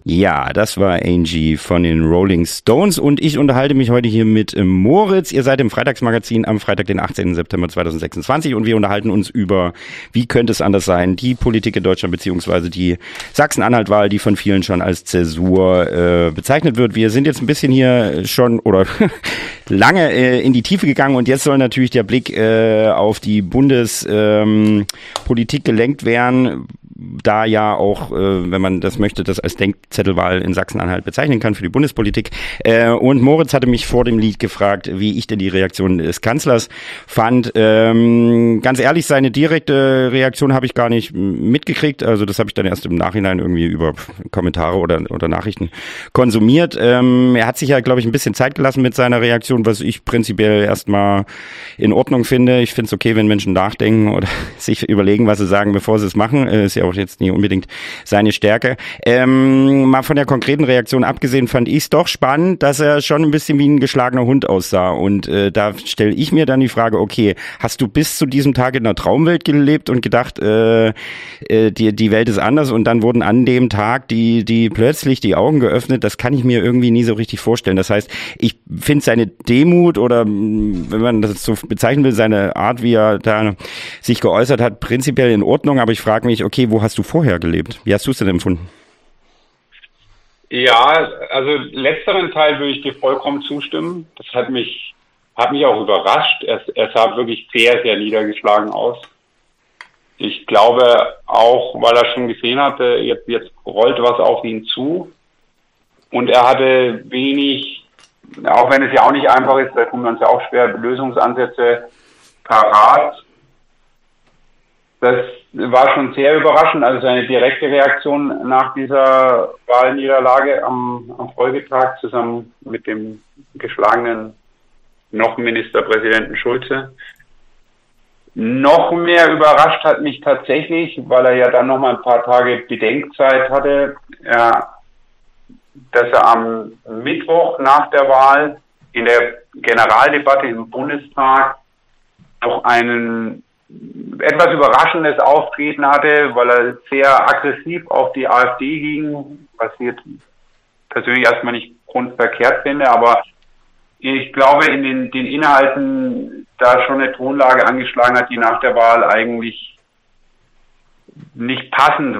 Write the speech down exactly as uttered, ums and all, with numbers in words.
Ja, das war Angie von den Rolling Stones und ich unterhalte mich heute hier mit Moritz. Ihr seid im Freitagsmagazin am Freitag, den achtzehnten September zweitausendsechsundzwanzig und wir unterhalten uns über, wie könnte es anders sein, die Politik in Deutschland beziehungsweise die Sachsen-Anhalt-Wahl, die von vielen schon als Zäsur äh, bezeichnet wird. Wir sind jetzt ein bisschen hier schon oder lange äh, in die Tiefe gegangen und jetzt soll natürlich der Blick äh, auf die Bundespolitik ähm, gelenkt werden, da ja auch, äh, wenn man das möchte, das als Denkzettelwahl in Sachsen-Anhalt bezeichnen kann für die Bundespolitik. Äh, und Moritz hatte mich vor dem Lied gefragt, wie ich denn die Reaktion des Kanzlers fand. Ähm, ganz ehrlich, seine direkte Reaktion habe ich gar nicht mitgekriegt. Also das habe ich dann erst im Nachhinein irgendwie über Kommentare oder, oder Nachrichten konsumiert. Ähm, er hat sich ja, glaube ich, ein bisschen Zeit gelassen mit seiner Reaktion, was ich prinzipiell erstmal in Ordnung finde. Ich finde es okay, wenn Menschen nachdenken oder sich überlegen, was sie sagen, bevor sie es machen. Äh, ist ja auch jetzt nicht unbedingt seine Stärke. Ähm, mal von der konkreten Reaktion abgesehen, fand ich es doch spannend, dass er schon ein bisschen wie ein geschlagener Hund aussah. Und äh, da stelle ich mir dann die Frage, okay, hast du bis zu diesem Tag in einer Traumwelt gelebt und gedacht, äh, äh, die, die Welt ist anders und dann wurden an dem Tag die, die plötzlich die Augen geöffnet? Das kann ich mir irgendwie nie so richtig vorstellen. Das heißt, ich finde seine Demut oder, wenn man das so bezeichnen will, seine Art, wie er da sich geäußert hat, prinzipiell in Ordnung. Aber ich frage mich, okay, wo hast du vorher gelebt? Wie hast du es denn empfunden? Ja, also letzteren Teil würde ich dir vollkommen zustimmen. Das hat mich, hat mich auch überrascht. Er, er sah wirklich sehr, sehr niedergeschlagen aus. Ich glaube auch, weil er schon gesehen hatte, jetzt, jetzt rollt was auf ihn zu. Und er hatte wenig, auch wenn es ja auch nicht einfach ist, da tun wir uns ja auch schwer, Lösungsansätze parat. Das war schon sehr überraschend, also seine direkte Reaktion nach dieser Wahlniederlage am, am Folgetag zusammen mit dem geschlagenen noch Ministerpräsidenten Schulze. Noch mehr überrascht hat mich tatsächlich, weil er ja dann noch mal ein paar Tage Bedenkzeit hatte, ja, dass er am Mittwoch nach der Wahl in der Generaldebatte im Bundestag noch einen etwas überraschendes Auftreten hatte, weil er sehr aggressiv auf die AfD ging, was ich jetzt persönlich erstmal nicht grundverkehrt finde, aber ich glaube, in den, den Inhalten da schon eine Tonlage angeschlagen hat, die nach der Wahl eigentlich nicht passend